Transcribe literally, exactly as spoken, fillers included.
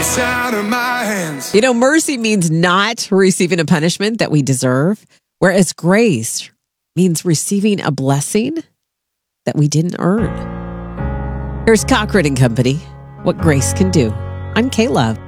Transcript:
It's out of my hands. You know, mercy means not receiving a punishment that we deserve, whereas grace means receiving a blessing that we didn't earn. Here's Cochran and Company, What Grace Can Do. I'm K-Love.